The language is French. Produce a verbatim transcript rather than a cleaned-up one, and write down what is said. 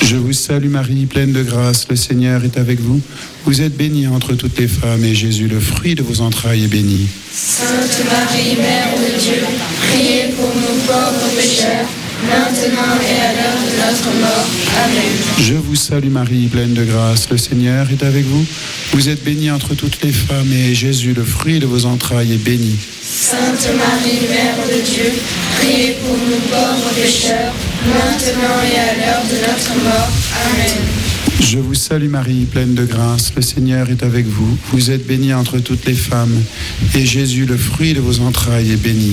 Je vous salue Marie, pleine de grâce, le Seigneur est avec vous. Vous êtes bénie entre toutes les femmes, et Jésus, le fruit de vos entrailles, est béni. Sainte Marie, Mère de Dieu, priez pour nous pauvres pécheurs, maintenant et à l'heure de notre mort. Amen. Je vous salue Marie, pleine de grâce, le Seigneur est avec vous. Vous êtes bénie entre toutes les femmes, et Jésus, le fruit de vos entrailles, est béni. Sainte Marie, Mère de Dieu, priez pour nous pauvres pécheurs, maintenant et à l'heure de notre mort. Amen. Je vous salue Marie, pleine de grâce, le Seigneur est avec vous. Vous êtes bénie entre toutes les femmes, et Jésus, le fruit de vos entrailles, est béni.